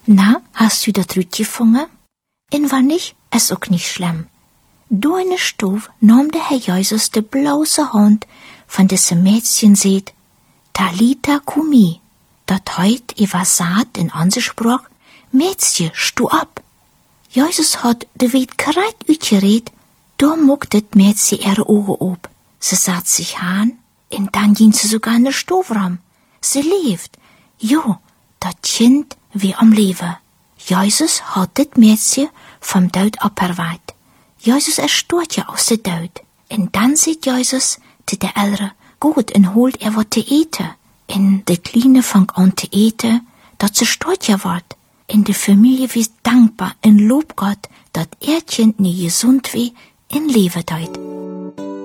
Na, hast du das Rütje gefunden? Und wenn nicht, ist auch nicht schlimm. Du in der Stube nahm der Herr Jesus die bloße Hand von diesem Mädchen seht, Talita Kumi, dat heut sagt in unserer Sprache, Mädchen, stu ab. Jesus hat de Weit korrekt uitgereed, da mocht dit Mädchen ihre Augen op. Sie satt sich an, und dann ging sie sogar in der Stube rum. Sie lebt. Jo, dat Kind wie am Leben. Jesus hat dit Mädchen vom Tod aberweit. Jesus erstort ja aus der Tod. Und dann sieht Jesus zu der Ältere, gut, und holt wat zu eten. Und de Kleine fängt an zu eten, dat sie stort ja ward. In der Familie wie dankbar und lob Gott, dat Kind nie gesund wie in Leben deut.